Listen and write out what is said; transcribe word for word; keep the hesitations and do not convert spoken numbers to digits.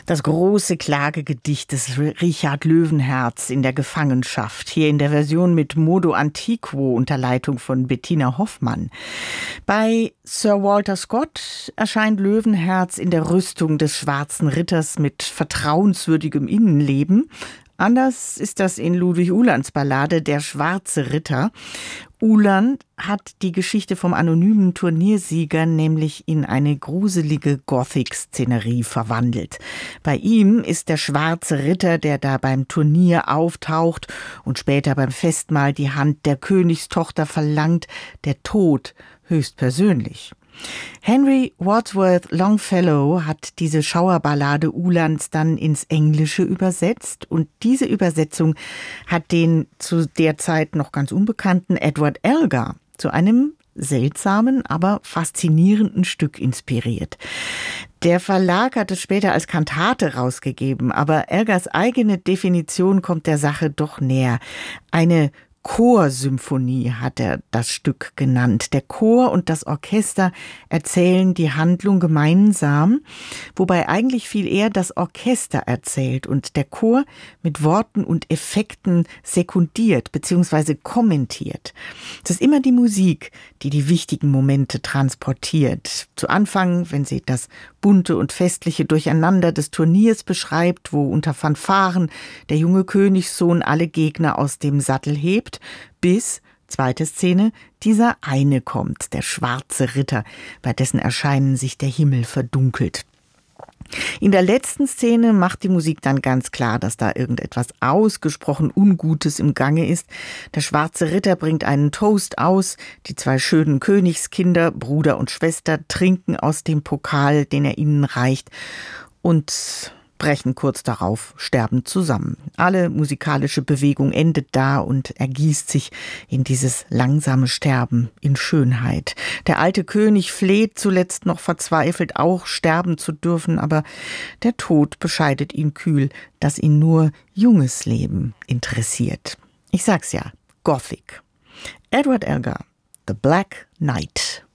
Das große Klagegedicht des Richard Löwenherz in der Gefangenschaft, hier in der Version mit Modo Antiquo unter Leitung von Bettina Hoffmann. Bei Sir Walter Scott erscheint Löwenherz in der Rüstung des Schwarzen Ritters mit vertrauenswürdigem Innenleben. Anders ist das in Ludwig Uhlands Ballade Der Schwarze Ritter. Uhland hat die Geschichte vom anonymen Turniersieger nämlich in eine gruselige Gothic-Szenerie verwandelt. Bei ihm ist der schwarze Ritter, der da beim Turnier auftaucht und später beim Festmahl die Hand der Königstochter verlangt, der Tod höchstpersönlich. Henry Wadsworth Longfellow hat diese Schauerballade Uhlands dann ins Englische übersetzt und diese Übersetzung hat den zu der Zeit noch ganz unbekannten Edward Elgar zu einem seltsamen, aber faszinierenden Stück inspiriert. Der Verlag hat es später als Kantate rausgegeben, aber Elgars eigene Definition kommt der Sache doch näher. Eine Chorsymphonie hat er das Stück genannt. Der Chor und das Orchester erzählen die Handlung gemeinsam, wobei eigentlich viel eher das Orchester erzählt und der Chor mit Worten und Effekten sekundiert bzw. kommentiert. Es ist immer die Musik, die die wichtigen Momente transportiert. Zu Anfang, wenn sie das bunte und festliche Durcheinander des Turniers beschreibt, wo unter Fanfaren der junge Königssohn alle Gegner aus dem Sattel hebt, bis, zweite Szene, dieser eine kommt, der schwarze Ritter, bei dessen Erscheinen sich der Himmel verdunkelt. In der letzten Szene macht die Musik dann ganz klar, dass da irgendetwas ausgesprochen Ungutes im Gange ist. Der schwarze Ritter bringt einen Toast aus, die zwei schönen Königskinder, Bruder und Schwester, trinken aus dem Pokal, den er ihnen reicht, und brechen kurz darauf sterbend zusammen. Alle musikalische Bewegung endet da und ergießt sich in dieses langsame Sterben in Schönheit. Der alte König fleht zuletzt noch verzweifelt, auch sterben zu dürfen, aber der Tod bescheidet ihn kühl, dass ihn nur junges Leben interessiert. Ich sag's ja, Gothic. Edward Elgar, The Black Knight.